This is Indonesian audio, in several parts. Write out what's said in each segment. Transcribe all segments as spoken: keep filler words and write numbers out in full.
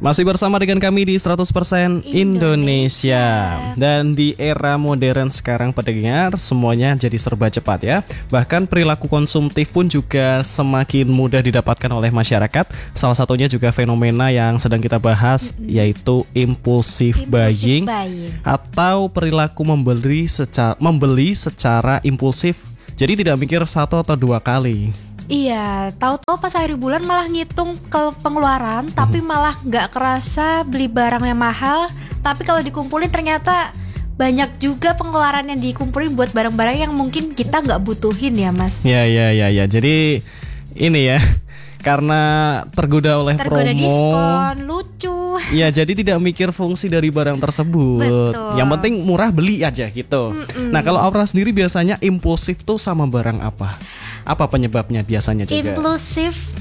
Masih bersama dengan kami di seratus persen Indonesia. Dan di era modern sekarang pendengar, semuanya jadi serba cepat ya. Bahkan perilaku konsumtif pun juga semakin mudah didapatkan oleh masyarakat. Salah satunya juga fenomena yang sedang kita bahas, mm-hmm. yaitu impulsive, impulsive buying, buying atau perilaku membeli secara, membeli secara impulsif. Jadi tidak mikir satu atau dua kali. Iya, tahu-tahu pas akhir bulan malah ngitung ke pengeluaran, hmm. tapi malah nggak kerasa beli barang yang mahal. Tapi kalau dikumpulin ternyata banyak juga pengeluaran yang dikumpulin buat barang-barang yang mungkin kita nggak butuhin ya, Mas. Ya, ya, ya, ya. Jadi ini ya, karena tergoda oleh tergoda promo, diskon, lucu. Ya, jadi tidak mikir fungsi dari barang tersebut. Betul. Yang penting murah beli aja gitu. Mm-mm. Nah, kalau Aura sendiri biasanya impulsif tuh sama barang apa? Apa penyebabnya biasanya juga? Impulsif,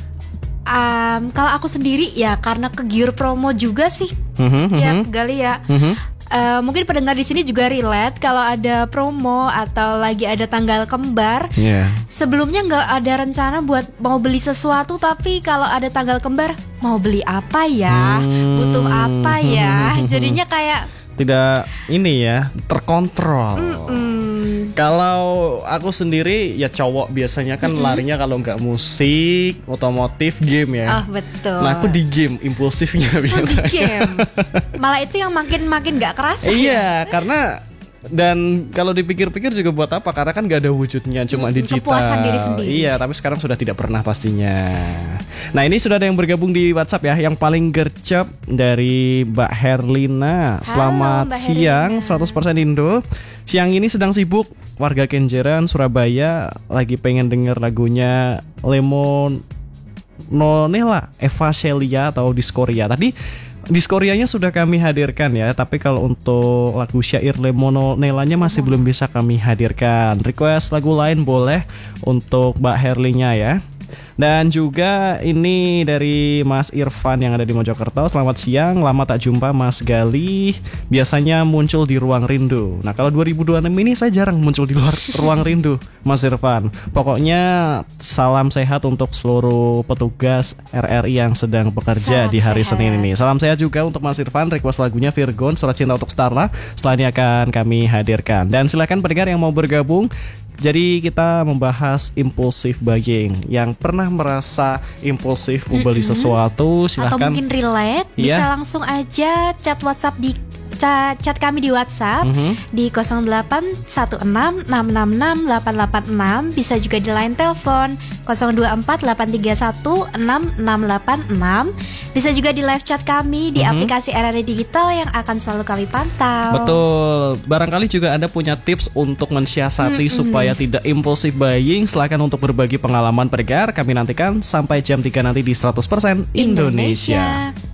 um, kalau aku sendiri ya karena kegiur promo juga sih. Mm-hmm, ya kali ya. Mm-hmm. Uh, mungkin pendengar di sini juga relate kalau ada promo atau lagi ada tanggal kembar. Yeah. Sebelumnya nggak ada rencana buat mau beli sesuatu, tapi kalau ada tanggal kembar mau beli apa ya, hmm. butuh apa ya, jadinya kayak tidak ini ya terkontrol. Mm-mm. Kalau aku sendiri ya cowok biasanya kan mm-hmm. larinya kalau nggak musik, otomotif, game ya. Oh betul. Nah aku di game impulsifnya biasanya. Oh, di game. Malah itu yang makin makin nggak kerasa. Iya, ya? Karena dan kalau dipikir-pikir juga buat apa? Karena kan gak ada wujudnya, cuma hmm, digital. Kepuasan diri sendiri. Iya, tapi sekarang sudah tidak pernah pastinya. Nah ini sudah ada yang bergabung di WhatsApp ya. Yang paling gercep dari Mbak Herlina. Selamat Halo, siang, seratus persen Indo. Siang ini sedang sibuk, warga Kenjeran, Surabaya, lagi pengen denger lagunya Lemon Nonela, Eva Celia atau Diskoria. Tadi Diskorianya sudah kami hadirkan ya, tapi kalau untuk lagu syair Lemononelanya masih oh. belum bisa kami hadirkan. Request lagu lain boleh untuk Mbak Herlinya ya. Dan juga ini dari Mas Irfan yang ada di Mojokerto. Selamat siang, lama tak jumpa Mas Gali. Biasanya muncul di Ruang Rindu. Nah kalau dua ribu dua puluh enam ini saya jarang muncul di luar Ruang Rindu, Mas Irfan. Pokoknya salam sehat untuk seluruh petugas R R I yang sedang bekerja salam di hari sehat. Senin ini. Salam sehat juga untuk Mas Irfan. Request lagunya Virgon, Surat Cinta untuk Starla. Setelah ini akan kami hadirkan. Dan silakan pendengar yang mau bergabung. Jadi kita membahas impulsive buying. Yang pernah merasa impulsif membeli mm-hmm. sesuatu, silahkan. Atau mungkin relate, ya. Bisa langsung aja chat WhatsApp di chat kami di WhatsApp mm-hmm. di nol delapan satu enam enam enam enam delapan delapan enam. Bisa juga di line telepon nol dua empat delapan tiga satu enam enam delapan enam. Bisa juga di live chat kami di mm-hmm. aplikasi R R I Digital yang akan selalu kami pantau. Betul. Barangkali juga Anda punya tips untuk mensiasati mm-hmm. supaya tidak impulsif buying. Silakan untuk berbagi pengalaman pendengar. Kami nantikan sampai jam tiga nanti di seratus persen Indonesia. Indonesia.